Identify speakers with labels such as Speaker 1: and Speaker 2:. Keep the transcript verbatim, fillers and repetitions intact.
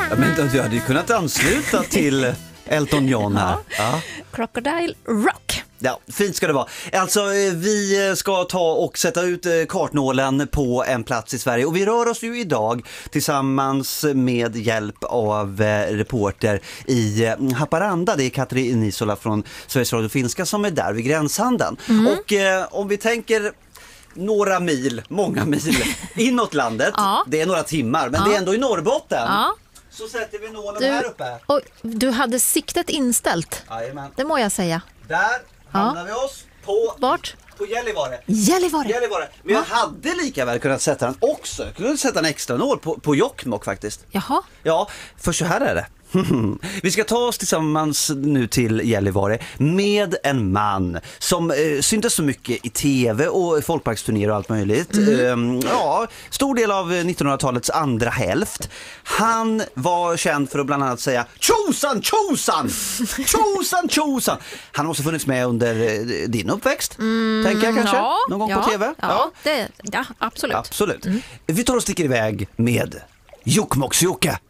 Speaker 1: Ja, men du hade ju kunnat ansluta till Elton John här. Ja. Ja.
Speaker 2: Crocodile Rock.
Speaker 1: Ja, fint ska det vara. Alltså, vi ska ta och sätta ut kartnålen på en plats i Sverige. Och vi rör oss ju idag tillsammans med hjälp av reporter i Haparanda. Det är Katrin Isola från Sveriges Radio Finska som är där vid gränshandeln. Mm. Och eh, om vi tänker några mil, många mil inåt landet. Ja. Det är några timmar, men ja. Det är ändå i Norrbotten. Ja. Så sätter vi nålen du, här uppe.
Speaker 2: Och du hade siktet inställt.
Speaker 1: Jajamän.
Speaker 2: Det må jag säga.
Speaker 1: Där hamnar ja. vi oss på...
Speaker 2: Vart?
Speaker 1: På Gällivare.
Speaker 2: Gällivare.
Speaker 1: Gällivare. Men jag ja. hade lika väl kunnat sätta den också. Jag kunde sätta en extra nål på, på Jokkmokk faktiskt.
Speaker 2: Jaha.
Speaker 1: Ja, för så här är det. Vi ska ta oss tillsammans nu till Gällivare med en man som eh, syntes så mycket i tv och folkparksturnéer och allt möjligt. Mm. Eh, ja, stor del av nittonhundratalets andra hälft. Han var känd för att bland annat säga tjosan, tjosan, tjosan, tjosan. Han har också funnits med under eh, din uppväxt, mm, tänker jag kanske, ja, någon gång
Speaker 2: ja,
Speaker 1: på tv.
Speaker 2: Ja, ja. Det, ja absolut.
Speaker 1: absolut. Mm. Vi tar och sticker iväg med Jokkmokks-Jocke.